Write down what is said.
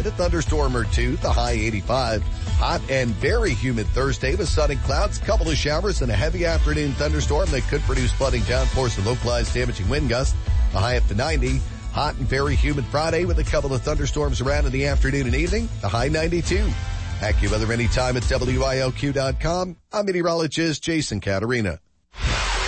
a thunderstorm or two, the high 85. Hot and very humid Thursday with sun and clouds, couple of showers and a heavy afternoon thunderstorm that could produce flooding downpours and localized damaging wind gusts, the high up to 90. Hot and very humid Friday with a couple of thunderstorms around in the afternoon and evening, the high 92. AccuWeather anytime at WILQ.com. I'm meteorologist Jason Caterina.